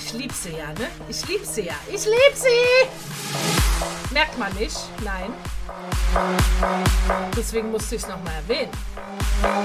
Ich lieb sie ja, ne? Ich lieb sie ja. Ich lieb sie! Merkt man nicht? Nein. Deswegen musste ich es nochmal erwähnen.